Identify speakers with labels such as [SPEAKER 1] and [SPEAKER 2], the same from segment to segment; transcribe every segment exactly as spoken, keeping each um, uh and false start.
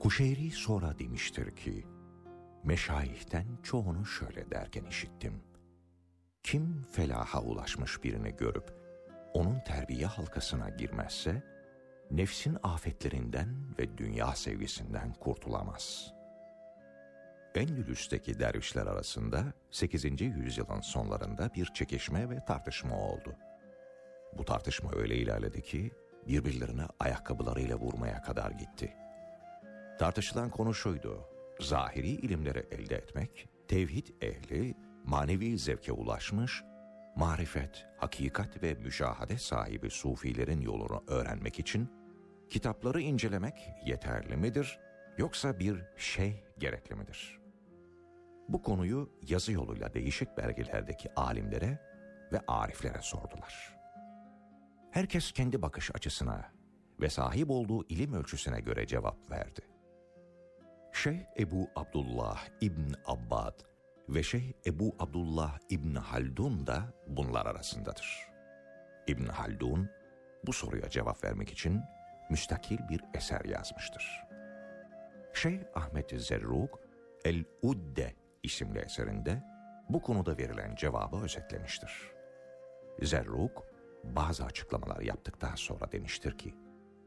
[SPEAKER 1] Kuşeyri sonra demiştir ki, meşayihten çoğunu şöyle derken işittim. Kim felaha ulaşmış birini görüp onun terbiye halkasına girmezse, nefsin afetlerinden ve dünya sevgisinden kurtulamaz. Endülüs'teki dervişler arasında sekizinci yüzyılın sonlarında bir çekişme ve tartışma oldu. Bu tartışma öyle ilerledi ki birbirlerine ayakkabılarıyla vurmaya kadar gitti. Tartışılan konu şuydu: zahiri ilimleri elde etmek, tevhid ehli, manevi zevke ulaşmış, marifet, hakikat ve müşahade sahibi sufilerin yolunu öğrenmek için kitapları incelemek yeterli midir, yoksa bir şeyh gerekli midir? Bu konuyu yazı yoluyla değişik belgelerdeki alimlere ve ariflere sordular. Herkes kendi bakış açısına ve sahip olduğu ilim ölçüsüne göre cevap verdi. Şeyh Ebu Abdullah İbn Abbad ve Şeyh Ebu Abdullah İbn Haldun da bunlar arasındadır. İbn Haldun bu soruya cevap vermek için müstakil bir eser yazmıştır. Şeyh Ahmet Zerruk El-Udde isimli eserinde bu konuda verilen cevabı özetlemiştir. Zerruk bazı açıklamalar yaptıktan sonra demiştir ki,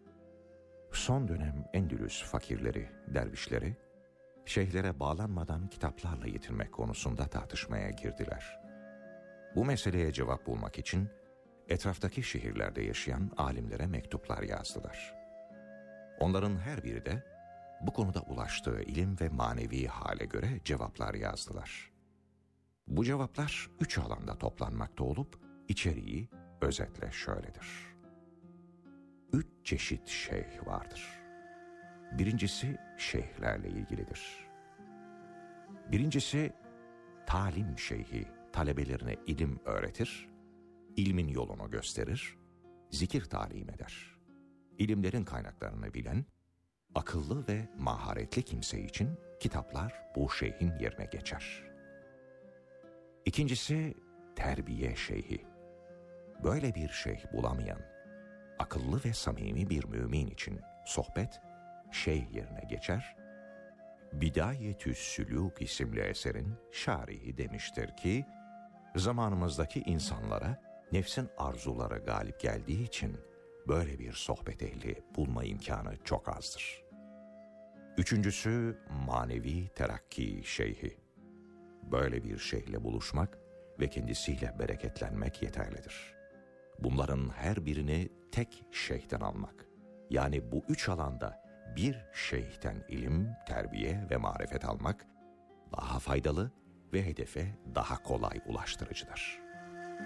[SPEAKER 1] son dönem Endülüs fakirleri, dervişleri, şeyhlere bağlanmadan kitaplarla yetinmek konusunda tartışmaya girdiler. Bu meseleye cevap bulmak için etraftaki şehirlerde yaşayan alimlere mektuplar yazdılar. Onların her biri de bu konuda ulaştığı ilim ve manevi hale göre cevaplar yazdılar. Bu cevaplar üç alanda toplanmakta olup içeriği özetle şöyledir. Üç çeşit şeyh vardır. Birincisi şeyhlerle ilgilidir. Birincisi talim şeyhi, talebelerine ilim öğretir, ilmin yolunu gösterir, zikir talim eder. İlimlerin kaynaklarını bilen, akıllı ve maharetli kimse için kitaplar bu şeyhin yerine geçer. İkincisi terbiye şeyhi. Böyle bir şeyh bulamayan, akıllı ve samimi bir mümin için sohbet şeyh yerine geçer. Bidayetü's Sülûk isimli eserin şarihi demiştir ki, zamanımızdaki insanlara nefsin arzuları galip geldiği için böyle bir sohbet ehli bulma imkanı çok azdır. Üçüncüsü manevi terakki şeyhi. Böyle bir şeyhle buluşmak ve kendisiyle bereketlenmek yeterlidir. Bunların her birini tek şeyhten almak, yani bu üç alanda bir şeyhten ilim, terbiye ve marifet almak daha faydalı ve hedefe daha kolay ulaştırıcıdır.